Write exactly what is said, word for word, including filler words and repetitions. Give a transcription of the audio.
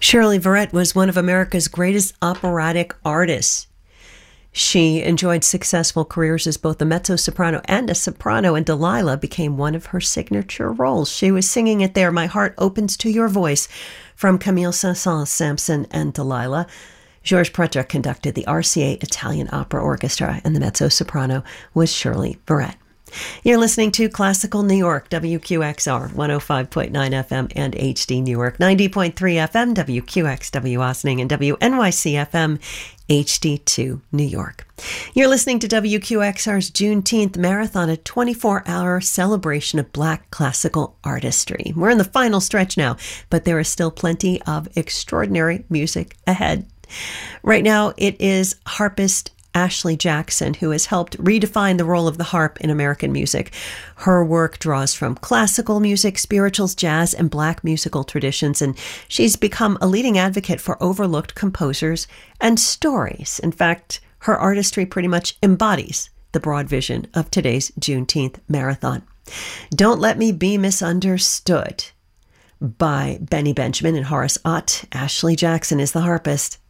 Shirley Verrett was one of America's greatest operatic artists. She enjoyed successful careers as both a mezzo-soprano and a soprano, and Delilah became one of her signature roles. She was singing it there, My Heart Opens to Your Voice, from Camille Saint-Saëns' Samson and Delilah. Georges Prutter conducted the R C A Italian Opera Orchestra, and the mezzo-soprano was Shirley Verrett. You're listening to Classical New York, W Q X R, one oh five point nine F M and H D New York, ninety point three F M, W Q X W Ossining, and W N Y C F M, H D two New York. You're listening to W Q X R's Juneteenth Marathon, a twenty-four hour celebration of Black classical artistry. We're in the final stretch now, but there is still plenty of extraordinary music ahead. Right now, it is harpist Ashley Jackson, who has helped redefine the role of the harp in American music. Her work draws from classical music, spirituals, jazz, and Black musical traditions, and she's become a leading advocate for overlooked composers and stories. In fact, her artistry pretty much embodies the broad vision of today's Juneteenth Marathon. Don't Let Me Be Misunderstood by Benny Benjamin and Horace Ott. Ashley Jackson is the harpist.